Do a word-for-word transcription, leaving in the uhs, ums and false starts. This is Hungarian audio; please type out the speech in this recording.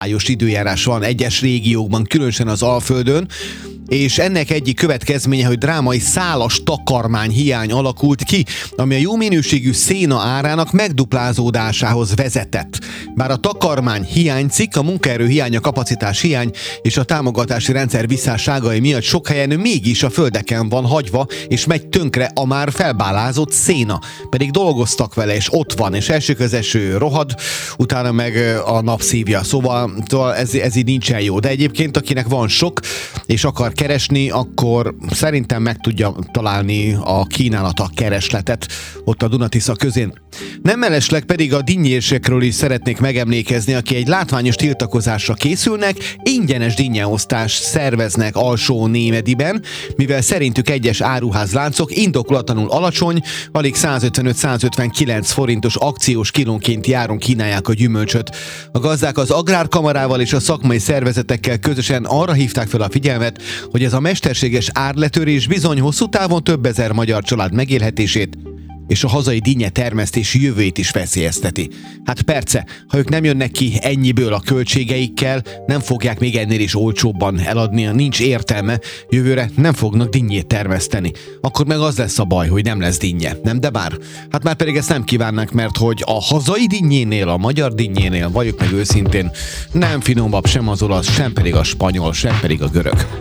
Hájos időjárás van egyes régiókban, különösen az Alföldön, és ennek egyik következménye, hogy drámai szálas takarmány hiány alakult ki, ami a jó minőségű széna árának megduplázódásához vezetett. Bár a takarmány hiányzik, a munkaerő hiány, a kapacitás hiány és a támogatási rendszer visszásságai miatt sok helyen mégis a földeken van hagyva, és megy tönkre a már felbálázott széna. Pedig dolgoztak vele, és ott van, és első közeső rohad, utána meg a nap szívja. Szóval, szóval ez, ez így nincsen jó. De egyébként, akinek van sok, és akar keresni, akkor szerintem meg tudja találni a kínálat, a keresletet ott a Duna-Tisza közén. Nem mellesleg pedig a dinnyérsekről is szeretnék megemlékezni, aki egy látványos tiltakozásra készülnek, ingyenes dinnyeosztást szerveznek Alsó-Némediben, mivel szerintük egyes áruházláncok indokolatlanul alacsony, alig százötvenöt-százötvenkilenc forintos akciós kilónként járon kínálják a gyümölcsöt. A gazdák az Agrárkamarával és a szakmai szervezetekkel közösen arra hívták fel a figyelmet, hogy ez a mesterséges árletörés bizony hosszú távon több ezer magyar család megélhetését és a hazai dinnye termesztési jövőjét is veszélyezteti. Hát perce, ha ők nem jönnek ki ennyiből a költségeikkel, nem fogják még ennél is olcsóbban eladni, nincs értelme, jövőre nem fognak dinnyét termeszteni. Akkor meg az lesz a baj, hogy nem lesz dinnye, nem? De bár, hát már pedig ezt nem kívánnák, mert hogy a hazai dinnyénél, a magyar dinnyénél, valljuk meg őszintén, nem finomabb sem az olasz, sem pedig a spanyol, sem pedig a görög.